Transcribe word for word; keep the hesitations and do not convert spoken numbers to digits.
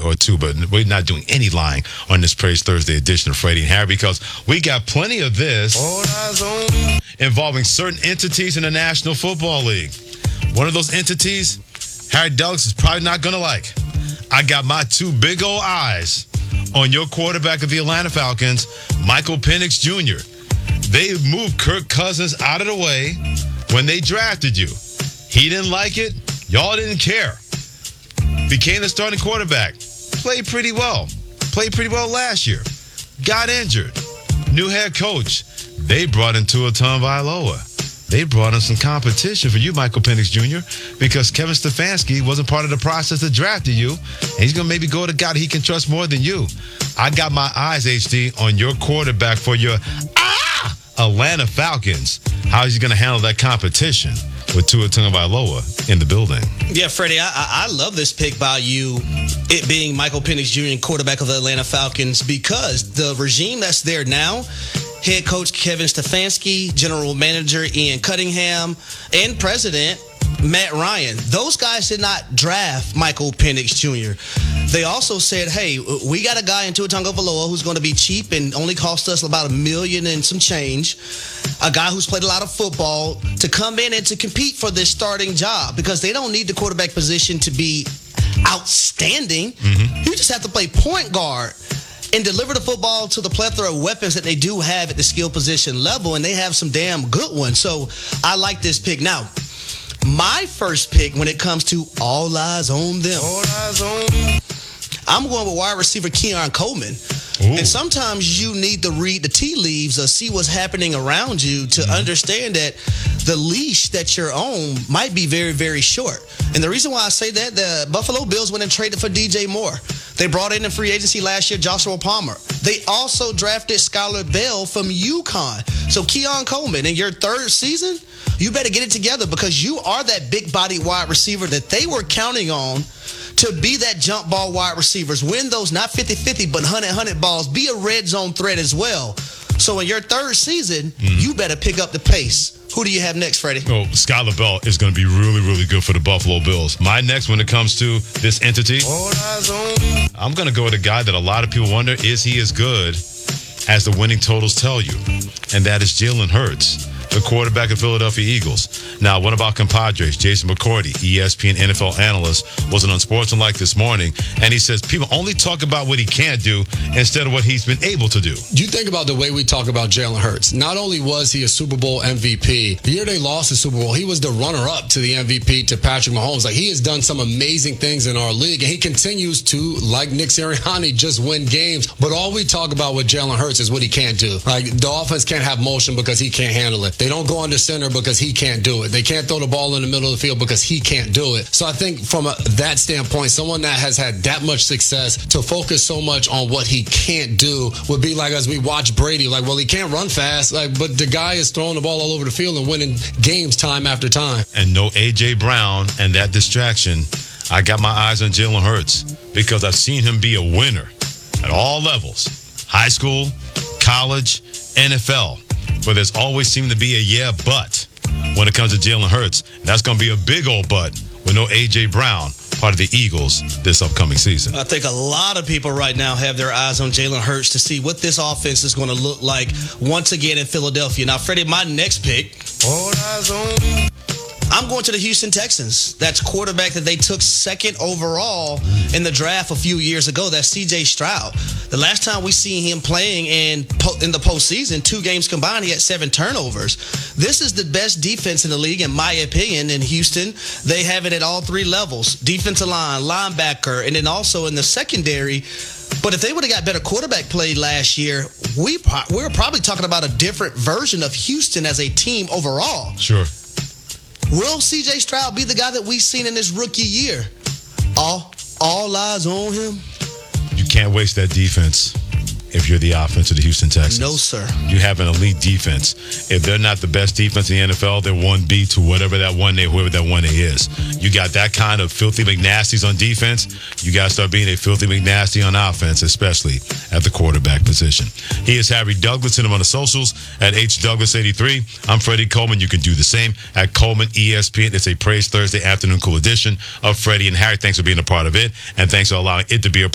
or two, but we're not doing any lying on this Praise Thursday edition of Freddie and Harry because we got plenty of this involving certain entities in the National Football League. One of those entities, Harry Douglas is probably not going to like. I got my two big old eyes on your quarterback of the Atlanta Falcons, Michael Penix Junior They moved Kirk Cousins out of the way when they drafted you. He didn't like it. Y'all didn't care. Became the starting quarterback. Played pretty well. Played pretty well last year. Got injured. New head coach. They brought in Tua Tagovailoa. They brought in some competition for you, Michael Penix Junior, because Kevin Stefanski wasn't part of the process that drafted you, and he's going to maybe go to a guy that he can trust more than you. I got my eyes, H D, on your quarterback for your ah, Atlanta Falcons. How is he going to handle that competition with Tua Tagovailoa in the building? Yeah, Freddie, I, I love this pick by you, it being Michael Penix Junior, quarterback of the Atlanta Falcons, because the regime that's there now, head coach Kevin Stefanski, general manager Ian Cunningham, and president Matt Ryan, those guys did not draft Michael Penix Junior They also said, hey, we got a guy in Tua Tagovailoa who's going to be cheap and only cost us about a million and some change, a guy who's played a lot of football, to come in and to compete for this starting job because they don't need the quarterback position to be outstanding. Mm-hmm. You just have to play point guard and deliver the football to the plethora of weapons that they do have at the skill position level, and they have some damn good ones. So I like this pick. Now, my first pick when it comes to all eyes on them, all eyes on them. I'm going with wide receiver Keon Coleman. Ooh. And sometimes you need to read the tea leaves or see what's happening around you to mm-hmm. understand that the leash that you're on might be very, very short. And the reason why I say that, the Buffalo Bills went and traded for D J Moore. They brought in in free agency last year Joshua Palmer. They also drafted Skylar Bell from UConn. So Keon Coleman, in your third season, you better get it together because you are that big-bodied wide receiver that they were counting on to be that jump ball wide receivers. Win those, not fifty-fifty, but one hundred one hundred balls. Be a red zone threat as well. So in your third season, mm-hmm. you better pick up the pace. Who do you have next, Freddie? Oh, Skylar Bell is going to be really, really good for the Buffalo Bills. My next, when it comes to this entity, I'm going to go with a guy that a lot of people wonder, is he as good as the winning totals tell you? And that is Jalen Hurts, the quarterback of Philadelphia Eagles. Now, what about compadres? Jason McCourty, E S P N N F L analyst, was on Unsportsmanlike this morning, and he says people only talk about what he can't do instead of what he's been able to do. You think about the way we talk about Jalen Hurts. Not only was he a Super Bowl M V P, the year they lost the Super Bowl, he was the runner-up to the M V P to Patrick Mahomes. Like, he has done some amazing things in our league, and he continues to, like Nick Sirianni, just win games. But all we talk about with Jalen Hurts is what he can't do. Like, the offense can't have motion because he can't handle it. They don't go under center because he can't do it. They can't throw the ball in the middle of the field because he can't do it. So I think from a, that standpoint, someone that has had that much success to focus so much on what he can't do would be like as we watch Brady, like, well, he can't run fast, like, but the guy is throwing the ball all over the field and winning games time after time. And no A J Brown and that distraction. I got my eyes on Jalen Hurts because I've seen him be a winner at all levels. High school, college, N F L. But there's always seemed to be a yeah, but when it comes to Jalen Hurts. That's going to be a big old but with no A J Brown, part of the Eagles this upcoming season. I think a lot of people right now have their eyes on Jalen Hurts to see what this offense is going to look like once again in Philadelphia. Now, Freddie, my next pick, all eyes on I'm going to the Houston Texans. That's quarterback that they took second overall in the draft a few years ago. That's C J Stroud. The last time we seen him playing in in the postseason, two games combined, he had seven turnovers. This is the best defense in the league, in my opinion, in Houston. They have it at all three levels: defensive line, linebacker, and then also in the secondary. But if they would have got better quarterback play last year, we we were probably talking about a different version of Houston as a team overall. Sure. Will C J Stroud be the guy that we've seen in this rookie year? All, all eyes on him? You can't waste that defense if you're the offense of the Houston Texans. No, sir. You have an elite defense. If they're not the best defense in the N F L, they're one B to whatever that one A, whoever that one A is. You got that kind of filthy McNasties on defense. You got to start being a filthy McNasty on offense, especially at the quarterback position. He is Harry Douglas. Hit him on the socials at H Douglas eighty-three. I'm Freddie Coleman. You can do the same at Coleman E S P N. It's a Praise Thursday afternoon cool edition of Freddie and Harry. Thanks for being a part of it, and thanks for allowing it to be a